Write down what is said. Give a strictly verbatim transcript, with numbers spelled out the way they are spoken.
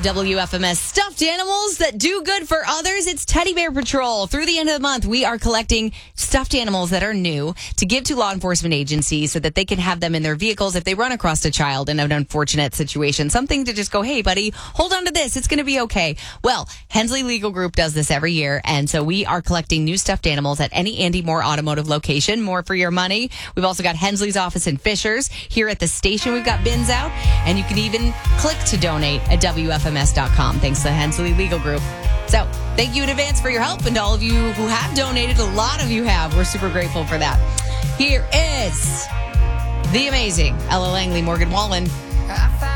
W F M S stuffed animals that do good for others. It's Teddy Bear Patrol. Through the end of the month, we are collecting stuffed animals that are new to give to law enforcement agencies so that they can have them in their vehicles if they run across a child in an unfortunate situation. Something to just go, hey, buddy, hold on to this. It's going to be okay. Well, Hensley Legal Group does this every year, and so we are collecting new stuffed animals at any Andy Moore automotive location. More for your money. We've also got Hensley's office in Fishers. Here at the station, we've got bins out, and you can even click to donate at W F M S dot com. Thanks to Hensley Legal Group. So thank you in advance for your help, and to all of you who have donated. A lot of you have. We're super grateful for that. Here is the amazing Ella Langley, Morgan Wallen.